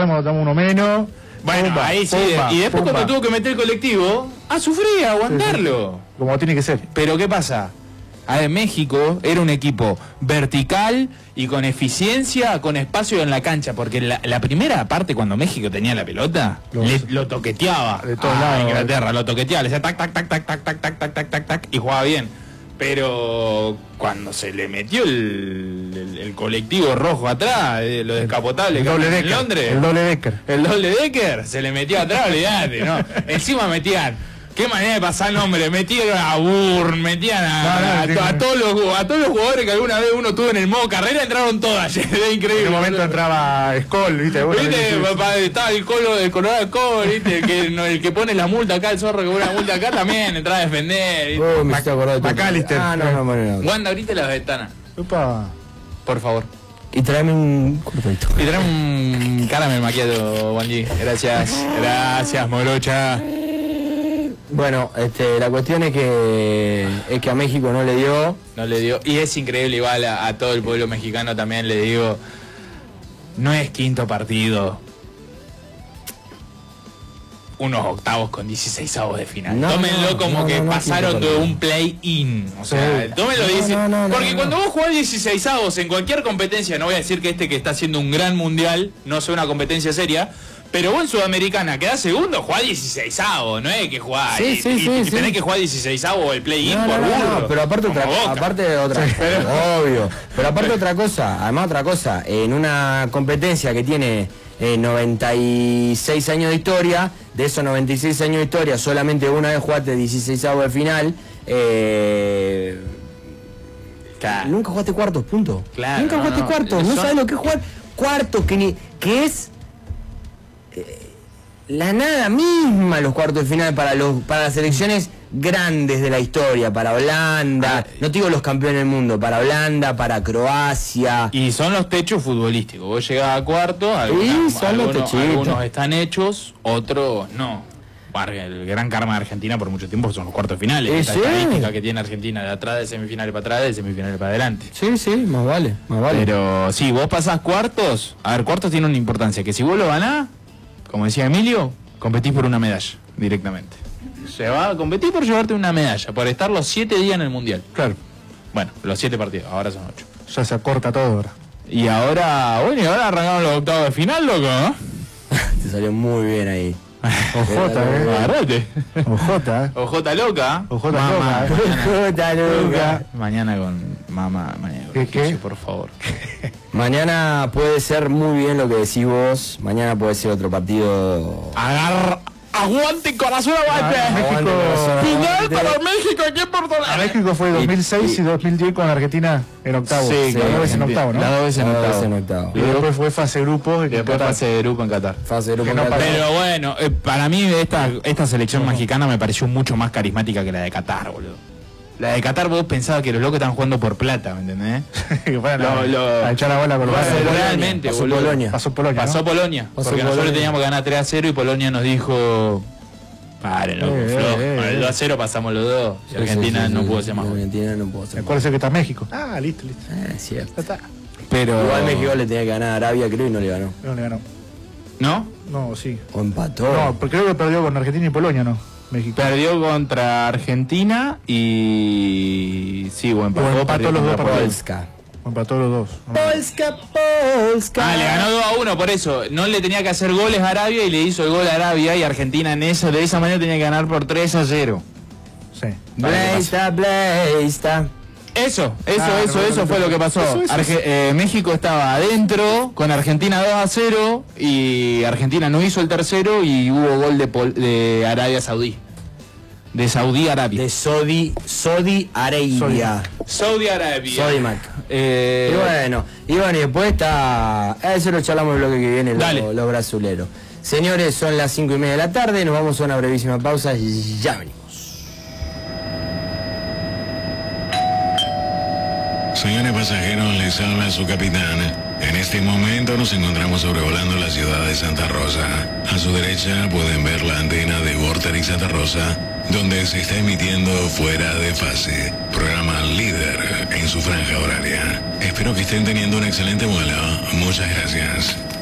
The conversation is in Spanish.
damos uno menos. Bueno, pumba, ahí sí. pumba, Y después pumba. cuando tuvo que meter el colectivo, a sufrir, a aguantarlo. Sí. Como tiene que ser. Pero ¿qué pasa? A ver, México era un equipo vertical y con eficiencia, con espacio en la cancha, porque la primera parte cuando México tenía la pelota, lo toqueteaba de todos lados. Inglaterra, lo toqueteaba, le decía tac, tac, tac, tac, tac, tac, tac, tac, tac, tac, tac, y jugaba bien. Pero cuando se le metió el colectivo rojo atrás, lo descapotable que doble en decker, Londres, el doble decker. el doble decker, se le metió atrás, olvidate, ¿no? Encima metían, qué manera de pasar nombre, metían a Burn, metían a todos los jugadores que alguna vez uno tuvo en el modo carrera, entraron todas, es increíble. En un momento entraba Skoll, ¿viste? Bueno, ¿Viste? Estaba el Colorado Col, ¿viste? El que pone la multa acá, el zorro que pone la multa acá también entraba a defender, ¿viste? Me estoy acordando de McAllister. no. Wanda, abrite las ventanas, Upa. por favor. Y tráeme un cortadito. Y trae un caramel maquiato, Wanji. Gracias, morocha. Bueno, la cuestión es que a México no le dio. No le dio. Y es increíble, igual a todo el pueblo mexicano también le digo, no es quinto partido. Unos octavos con 16avos de final. Tómenlo como que pasaron de un play-in. O sea, tómenlo porque cuando vos jugás 16avos en cualquier competencia, no voy a decir que que está haciendo un gran mundial no sea una competencia seria, pero vos en Sudamericana quedás segundo, jugás 16avos, no es que jugás y tenés que jugar 16avos el play-in por burro. No, pero aparte obvio. Pero aparte además otra cosa, en una competencia que tiene 96 años de historia, de esos 96 años de historia, solamente una vez jugaste 16avos de final, Claro. nunca jugaste cuartos, punto. Claro, nunca jugaste cuartos, no sabes lo que es jugar cuartos, que es la nada misma los cuartos de final para las selecciones grandes de la historia, para Holanda, no te digo los campeones del mundo, para Holanda, para Croacia. Y son los techos futbolísticos. Vos llegás a cuarto, algunos están hechos, otros no. El gran karma de Argentina por mucho tiempo son los cuartos finales. Esa estadística que tiene Argentina, de atrás de semifinales para atrás, de semifinales para adelante. Sí, más vale. Pero si vos pasás cuartos, cuartos tiene una importancia, que si vos lo ganás, como decía Emilio, competís por una medalla directamente. Se va a competir por llevarte una medalla, por estar los 7 días en el Mundial. Claro. Bueno, los 7 partidos, ahora son 8. Ya se acorta todo ahora. Y ahora arrancaron los octavos de final, loco, ¿no? Te salió muy bien ahí. Ojota, Agarrate. Ojota, Ojota loca. Ojota loca. Ojota loca. Mañana con mamá, mañana con ¿Qué? por favor. Mañana puede ser muy bien lo que decís vos. Mañana puede ser otro partido. Aguante corazón, aguante. Final para México aquí en Puerto Rico. México fue 2006 y 2010 con Argentina en octavo. Sí, las dos veces en octavo, ¿no? Las dos veces en octavo. Y después fue fase de grupos. Y después fase de grupo en Qatar. Pero bueno, para mí esta selección mexicana me pareció mucho más carismática que la de Qatar, boludo. La de Qatar vos pensabas que los locos estaban jugando por plata, ¿me entendés? Que fueran a echar la bola con los realmente, boludo. Pasó Polonia. Porque nosotros teníamos que ganar 3-0 y Polonia nos dijo... Paren, loco, flojo. Con el 2-0 pasamos los dos. Y Argentina no pudo ser más. Argentina no pudo ser más. ¿Cuál es el que está México? Listo. Cierto. Pero... Igual México le tenía que ganar a Arabia, creo, y no le ganó. No le ganó. ¿No? No, sí. O empató. No, porque creo que perdió con Argentina y Polonia, ¿no? México. Perdió contra Argentina y... Sí, o empató los dos partidos. Polska. Empató los dos. Polska. Le ganó 2-1, por eso. No le tenía que hacer goles a Arabia y le hizo el gol a Arabia y Argentina de esa manera tenía que ganar por 3-0. Sí. Blaista. Eso fue lo que pasó. México estaba adentro con Argentina 2-0 y Argentina no hizo el tercero y hubo gol de Arabia Saudí. De Saudi Arabia. De Saudi Arabia. Saudi Arabia. Saudi Mac. Y bueno, y después está... Eso lo charlamos el bloque que viene, los brasileros. Señores, son las 5:30 de la tarde, nos vamos a una brevísima pausa y ya venimos. Señores pasajeros, les habla su capitán. En este momento nos encontramos sobrevolando la ciudad de Santa Rosa. A su derecha pueden ver la antena de Vorterix Santa Rosa, donde se está emitiendo Fuera de Fase, programa líder en su franja horaria. Espero que estén teniendo un excelente vuelo. Muchas gracias.